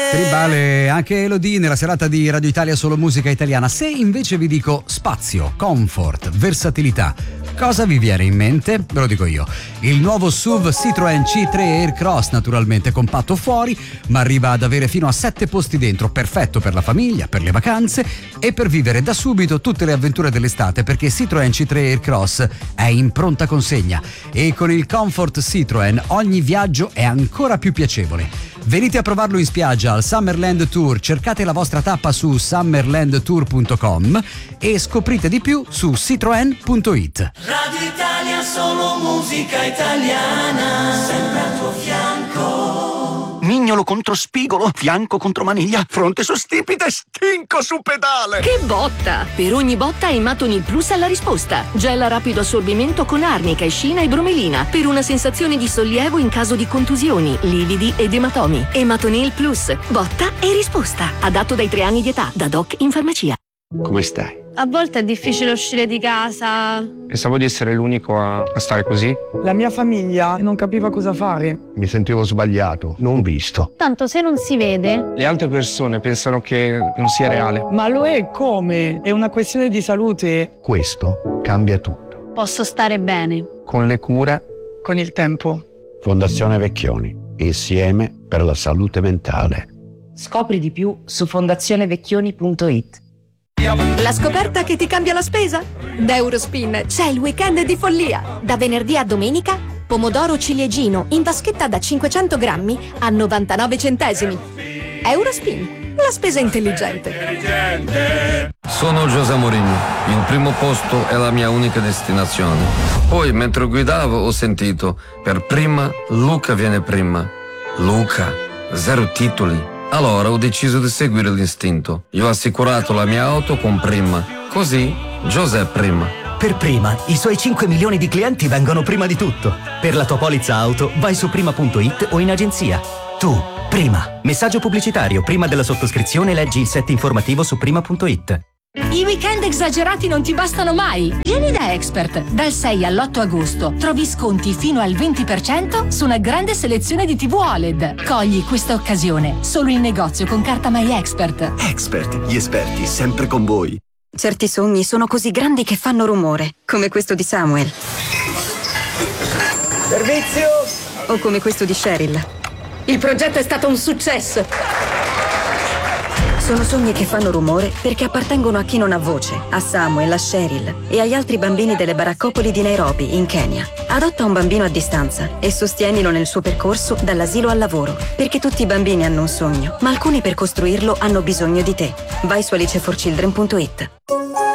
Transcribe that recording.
Tribale anche Elodie nella serata di Radio Italia Solo Musica Italiana. Se invece vi dico spazio, comfort, versatilità, cosa vi viene in mente? Ve lo dico io. Il nuovo SUV Citroën C3 Aircross, naturalmente compatto fuori, ma arriva ad avere fino a 7 posti dentro, perfetto per la famiglia, per le vacanze e per vivere da subito tutte le avventure dell'estate, perché Citroën C3 Aircross è in pronta consegna e con il Comfort Citroën ogni viaggio è ancora più piacevole. Venite a provarlo in spiaggia al Summerland Tour, cercate la vostra tappa su summerlandtour.com e scoprite di più su citroen.it. Radio Italia Solo Musica Italiana, sempre al tuo fianco. Mignolo contro spigolo, fianco contro maniglia, fronte su stipite, stinco su pedale. Che botta! Per ogni botta Ematonil Plus ha la risposta. Gel a rapido assorbimento con arnica, escina e bromelina per una sensazione di sollievo in caso di contusioni, lividi ed ematomi. Ematonil Plus, botta e risposta. Adatto dai 3 anni di età, da doc in farmacia. Come stai? A volte è difficile uscire di casa. Pensavo di essere l'unico a stare così. La mia famiglia non capiva cosa fare. Mi sentivo sbagliato, non visto. Tanto se non si vede. Le altre persone pensano che non sia reale. Ma lo è come? È una questione di salute. Questo cambia tutto. Posso stare bene. Con le cure. Con il tempo. Fondazione Vecchioni, insieme per la salute mentale. Scopri di più su fondazionevecchioni.it. La scoperta che ti cambia la spesa? Da Eurospin c'è il weekend di follia. Da venerdì a domenica, pomodoro ciliegino in vaschetta da 500 grammi a 99 centesimi. Eurospin, la spesa intelligente. Sono José Mourinho, il primo posto è la mia unica destinazione. Poi, mentre guidavo, ho sentito, per prima, Luca viene prima. Luca, 0 titoli. Allora ho deciso di seguire l'istinto. Io ho assicurato la mia auto con Prima. Così, José prima. Per Prima, i suoi 5 milioni di clienti vengono prima di tutto. Per la tua polizza auto, vai su prima.it o in agenzia. Tu, Prima. Messaggio pubblicitario. Prima della sottoscrizione leggi il set informativo su prima.it. I weekend esagerati non ti bastano mai. Vieni da Expert. Dal 6 all'8 agosto trovi sconti fino al 20% su una grande selezione di TV OLED. Cogli questa occasione solo in negozio con carta My Expert. Expert, gli esperti sempre con voi. Certi sogni sono così grandi che fanno rumore, come questo di Samuel. Servizio! O come questo di Cheryl. Il progetto è stato un successo. Sono sogni che fanno rumore perché appartengono a chi non ha voce, a Samuel, a Cheryl e agli altri bambini delle baraccopoli di Nairobi, in Kenya. Adotta un bambino a distanza e sostienilo nel suo percorso dall'asilo al lavoro, perché tutti i bambini hanno un sogno, ma alcuni per costruirlo hanno bisogno di te. Vai su aliceforchildren.it.